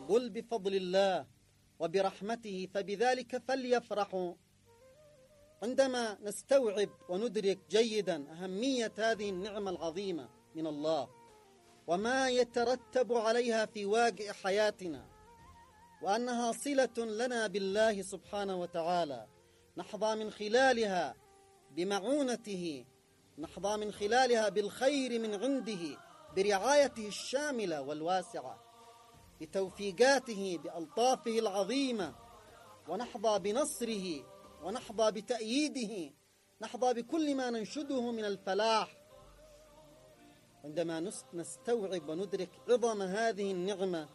قل بفضل الله وبرحمته فبذلك فليفرحوا. عندما نستوعب وندرك جيدا أهمية هذه النعمة العظيمة من الله وما يترتب عليها في واقع حياتنا، وأنها صلة لنا بالله سبحانه وتعالى، نحظى من خلالها بمعونته، نحظى من خلالها بالخير من عنده، برعايته الشاملة والواسعة، بتوفيقاته، بألطافه العظيمة، ونحظى بنصره، ونحظى بتأييده، نحظى بكل ما ننشده من الفلاح. عندما نستوعب وندرك عظم هذه النعمة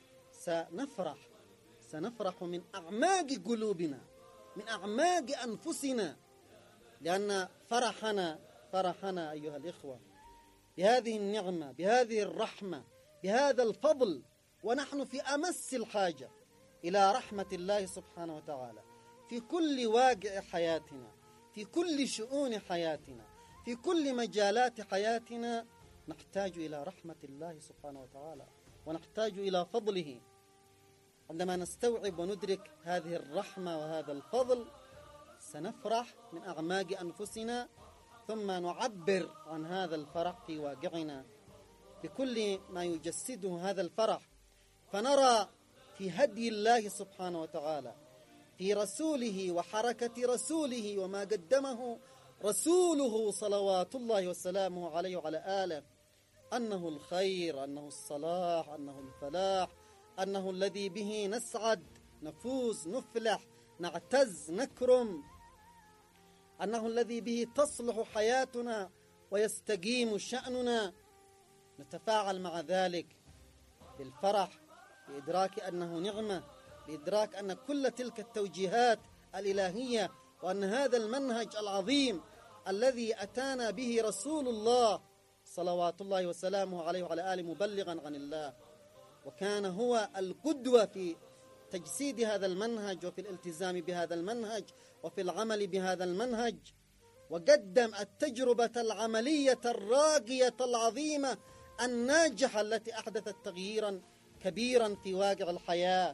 سنفرح من أعماق قلوبنا، من أعماق أنفسنا، لأن فرحنا أيها الإخوة بهذه النعمة، بهذه الرحمة، بهذا الفضل، ونحن في أمس الحاجة إلى رحمة الله سبحانه وتعالى في كل واقع حياتنا، في كل شؤون حياتنا، في كل مجالات حياتنا. نحتاج إلى رحمة الله سبحانه وتعالى، ونحتاج إلى فضله. عندما نستوعب وندرك هذه الرحمة وهذا الفضل سنفرح من أعماق أنفسنا، ثم نعبر عن هذا الفرح في واقعنا بكل ما يجسده هذا الفرح، فنرى في هدي الله سبحانه وتعالى، في رسوله وحركة رسوله وما قدمه رسوله صلوات الله وسلامه عليه وعلى آله، أنه الخير، أنه الصلاح، أنه الفلاح، أنه الذي به نسعد، نفوز، نفلح، نعتز، نكرم، أنه الذي به تصلح حياتنا ويستقيم شأننا. نتفاعل مع ذلك بالفرح، بإدراك أنه نعمة، بإدراك أن كل تلك التوجيهات الإلهية، وأن هذا المنهج العظيم الذي أتانا به رسول الله صلوات الله وسلامه عليه وعلى آله مبلغا عن الله، وكان هو القدوة في تجسيد هذا المنهج وفي الالتزام بهذا المنهج وفي العمل بهذا المنهج، وقدم التجربة العملية الراقية العظيمة الناجحة التي أحدثت تغييرا كبيرا في واقع الحياة.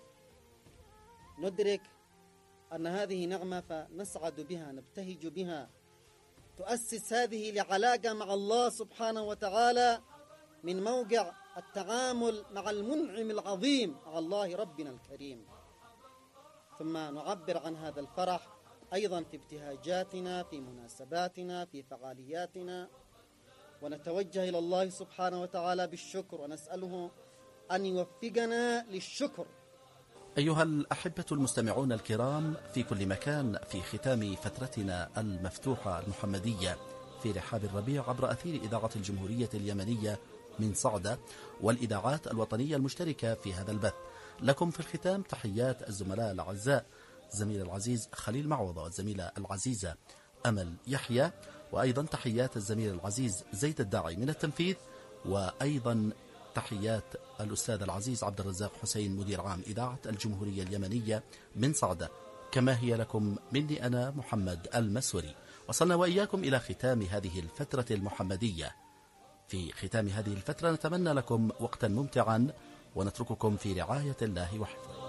ندرك أن هذه نعمة فنسعد بها، نبتهج بها، تؤسس هذه لعلاقة مع الله سبحانه وتعالى من موقع التعامل مع المنعم العظيم، مع الله ربنا الكريم. ثم نعبر عن هذا الفرح أيضا في ابتهاجاتنا، في مناسباتنا، في فعالياتنا، ونتوجه إلى الله سبحانه وتعالى بالشكر، ونسأله أن يوفقنا للشكر. أيها الأحبة المستمعون الكرام في كل مكان، في ختام فترتنا المفتوحة المحمدية في رحاب الربيع عبر أثير إذاعة الجمهورية اليمنية من صعدة والإذاعات الوطنية المشتركة في هذا البث، لكم في الختام تحيات الزملاء الأعزاء، الزميل العزيز خليل معوضة، والزميلة العزيزة أمل يحيى، وأيضا تحيات الزميل العزيز زيد الداعي من التنفيذ، وأيضا تحيات الأستاذ العزيز عبد الرزاق حسين مدير عام إذاعة الجمهورية اليمنية من صعدة، كما هي لكم مني أنا محمد المسوري. وصلنا وإياكم إلى ختام هذه الفترة المحمدية. في ختام هذه الفترة نتمنى لكم وقتا ممتعا، ونترككم في رعاية الله وحفظه.